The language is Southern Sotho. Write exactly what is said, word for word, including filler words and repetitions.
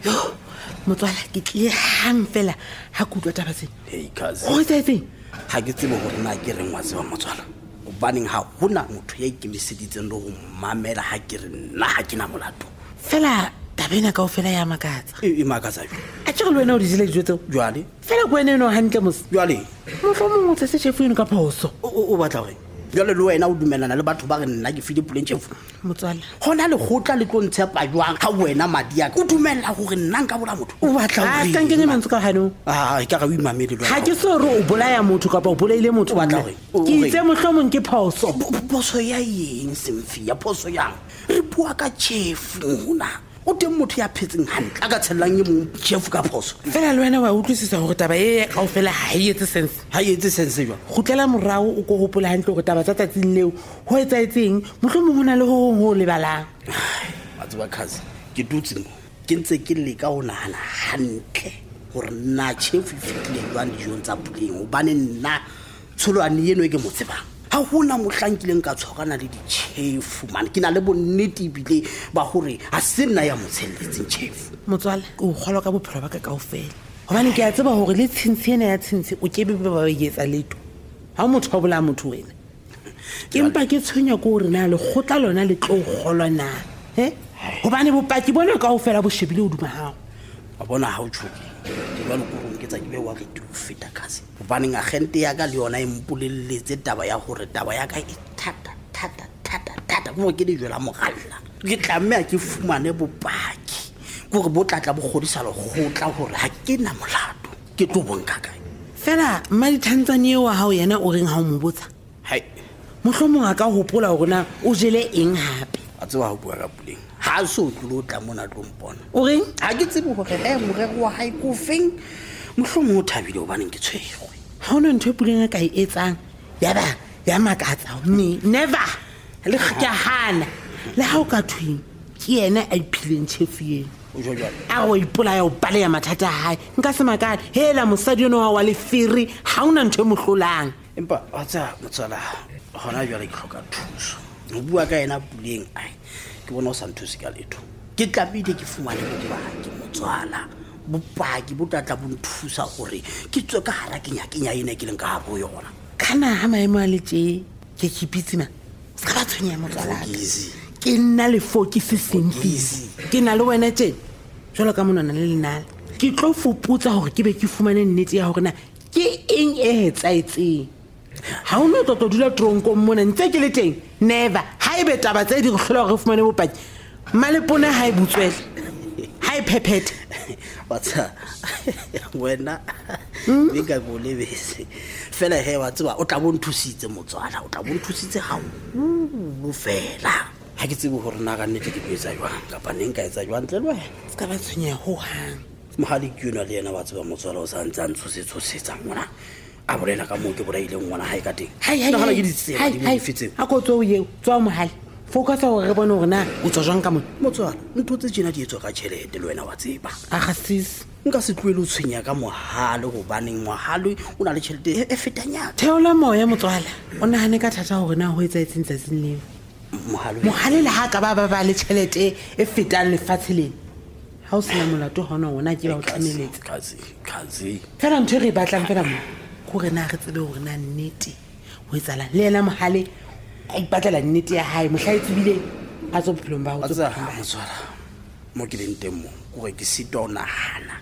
motswala ke tle hang fela ha kutlwa taba tse hey cousin o tsetse ha ke tsebe hore na ke reng wa tseba motswala o baneng ha hona motho ya ikemiseditseng le go mamela ha ke re nna ha ke na molato fela tabena ka o fela ya makatsa e makatsa a tshego le wena o di dile dijo tseo jwale fela go ene no hantle mos jwale motho mo motse se chefu eno ka phoso o batla gore jwale le wena o dumelana le batho ba re nna ke file puleng chefu motswala hona le gotla le tlo ntshepa jwang ha wena madi ya o dumella gore nna nka bola motho o batla a ka nkenye mantse ka hano ah e ka ga o imamele ha ke so re o bolaya motho ka ba o bolaile motho batla gore ke itse mohlomong ke phoso phoso ya eng semfi ya phoso yang re bua ka chefu hona o teng motho ya phetseng hantle a ka tshellang ye mo chefu ka phoso fela le wena wa utlwisisa gore taba e ka o fela ha e etse sense ha e etse sense jwa gutlela morao o go gopola hantle gore taba tsa tsatsing leo ho etsa etseng mohlomong hona le ho ho lebalang a tswa khazi ke dutse mo ke ntse ke le ka o nahana hantle gore nna chefu fitile jwa dijong tsa puleng o bane nna tsholwane eno e ke mo tsebang ha hona mohlankileng ka tshogana le ditšhefu man ke na le bonnete bile ba gore a se nna ya motshelletseng tšhefu motswala o kgolwa ka bophelo ba ka kaofela gobane ke a tseba gore le tshintshi ena ya tshintshi o kebe be ba etsa leto ha motho wa bola motho wena ke mpa ke tshwenya ko gore na le gotla lona le tlo golwa na he gobane bopaki bona kaofela bo shebile o duma hao wa bona ha o tshoke ke ba le go ke tsa ke be wa re tu feta kasi gobane agente ya ka le yona e mpoleletse taba ya gore taba ya ka e thata thata thata thata go ke di jela mogalla ke tlamme a ke fumane bopaki gore bo tlatla bo godisa le gotla gore ha ke na molato ke tlo bonka kae fela mma dithantsane wa hao yena o reng ha o mo botsa hai mohlomong a ka hopola gore na o jele eng hape a tswa ho bua ka puleng ha so tlo tla mona tlo mpona o reng ha ke tsebe gore e morero wa hae ko feng mohlomong o thabile o baneng ke tshwego ha ona ntho e puleng a ka e etsang ya ba ya makatsa me never le ga hana le ha o ka thweng ke yena a iphileng chefu eno o jwa a o ipola ya o bale ya mathata a hae nka se makane hela mosadi ono wa lefiri ha ona ntho e mohlolang empa wa tsa motswala hona jwale ke hloka thuso o bua ka ena puleng ai ke bona o sa nthusi ka letho ke tlabile ke fumane bopaki motswala bopaki bo tlatla bo nthusa gore ke tswe ka hara ke nyakenya ene ke leng ka bo yona kana ha maemo a letse ke kipitsima se ka tshwenya motswala easy ke nna le focus simple ke na le wena tse jwalo ka monana le lenala ke tlo fuputsa hore ke be ke fumane nnete ya hore na ke eng e etsaetseng ha o no tlo dula tronko mona ntse ke le teng never ha e be taba tse di go hlola gore fumane bopaki malepona ha e butswele ha e phephethe watsa wena be ka go lebese fela he wa tswa o tla bo nthusitse motswala o tla bo nthusitse ha o fela ha ke tsebe gore na ga nnete ke betsa jwang kapa neng ka etsa jwang tle le wena se ka ba tshwenya ho hang mohali ke yona le yena wa tswa motswala o sa ntsa ntshosetse tsetsa ngwana a bolela ka mo ke boraile ngwana ha e ka teng na gana ke ditsela di mo fitseng a go tswa o yeo tswa mohali focus gore re bone gore na o tswa jang ka mona motswala ntho tse tsena di etswa ka tšhelete le wena wa tseba a ga sis nka se tloele o tshwenya ka mohale go baneng mohale o na le tšhelete e fetanyana theola moya motswala o nagane ka thata gore na go etsa etseng tsatsing leo mohale le ha ka ba ba ba le tšhelete e fetang lefatshe lena ha o sena molato gona ona ke ba o tlameletse kazi fela ntho e re e batlang fela mo gore na re tsebe gore na nnete o etsalang le ena mohale a ipatlela nnete ya hae mohla e tsebile a tswa bophelong ba go motswala mo ke leng teng mo gore ke sita o nagana